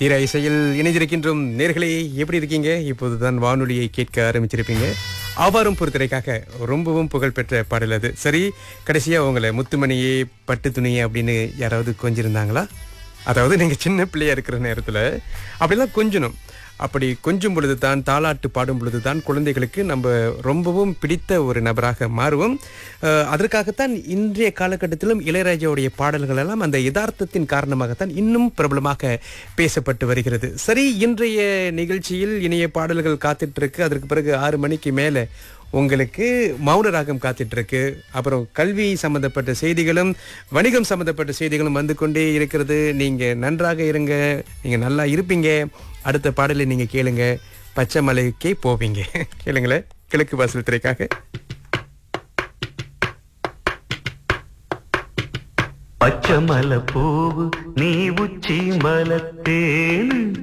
தீரா இசையில் இணைந்திருக்கின்றோம் நேர்களே, எப்படி இருக்கீங்க? இப்போதுதான் வானொலியை கேட்க ஆரம்பிச்சிருப்பீங்க. ஆவாரம் பொறுத்தரைக்காக ரொம்பவும் புகழ்பெற்ற பாடல் அது. சரி, கடைசியா உங்களை முத்துமணியே பட்டு துணியே அப்படின்னு யாராவது கொஞ்சிருந்தாங்களா? அதாவது நீங்க சின்ன பிள்ளையா இருக்கிற நேரத்துல அப்படிலாம் கொஞ்சணும். அப்படி கொஞ்சும் பொழுது தான், தாலாட்டு பாடும் பொழுது தான் குழந்தைகளுக்கு நம்ம ரொம்பவும் பிடித்த ஒரு நபராக மாறுவோம். அதற்காகத்தான் இன்றைய காலகட்டத்திலும் இளையராஜாவுடைய பாடல்கள் எல்லாம் அந்த யதார்த்தத்தின் காரணமாகத்தான் இன்னும் பிரபலமாக பேசப்பட்டு வருகிறது. சரி, இன்றைய நிகழ்ச்சியில் இணைய பாடல்கள் காத்துட்டு இருக்கு. அதற்கு பிறகு 6 மணிக்கு மேல உங்களுக்கு மௌன ராகம் காத்துட்டு இருக்கு. அப்புறம் கல்வி சம்பந்தப்பட்ட செய்திகளும் வணிகம் சம்பந்தப்பட்ட செய்திகளும் வந்து கொண்டே இருக்கிறது. நீங்க நன்றாக இருங்க, நீங்க நல்லா இருப்பீங்க. அடுத்த பாடலை நீங்க கேளுங்க, பச்சை மலைக்கே போவீங்க. கேளுங்களேன், கிழக்கு வாசல் திரைக்காக. பச்சை மலை பூவு நீ உச்சி மலத்தேனு